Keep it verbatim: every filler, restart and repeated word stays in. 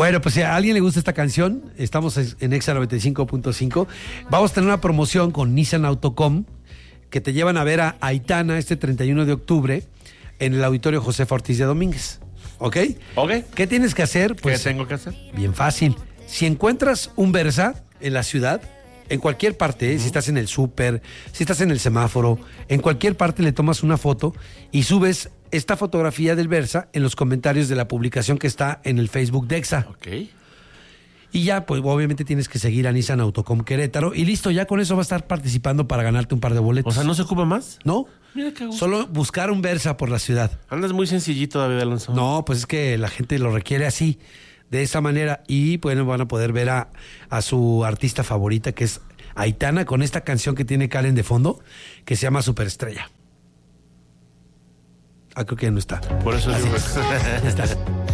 Bueno, pues si a alguien le gusta esta canción, estamos en Exa noventa y cinco punto cinco. Vamos a tener una promoción con Nissan Autocom que te llevan a ver a Aitana este treinta y uno de octubre en el Auditorio Josefa Ortiz de Domínguez. ¿Ok? Ok. ¿Qué tienes que hacer? Pues, ¿Qué tengo que hacer? Bien fácil. Si encuentras un Versa en la ciudad, en cualquier parte, ¿eh? uh-huh. si estás en el súper, si estás en el semáforo, en cualquier parte le tomas una foto y subes esta fotografía del Versa en los comentarios de la publicación que está en el Facebook de Exa. Ok. Y ya, pues obviamente tienes que seguir a Nissan Autocom Querétaro y listo, ya con eso vas a estar participando para ganarte un par de boletos. O sea, ¿no se ocupa más? No. Mira qué gusto. Solo buscar un Versa por la ciudad. Andas muy sencillito, David Alonso. No, pues es que la gente lo requiere así, de esa manera. Y bueno, van a poder ver a, a su artista favorita, que es Aitana, con esta canción que tiene Karen de fondo, que se llama Superestrella. Ah, creo que ya no está. Por eso Así digo. es. Está.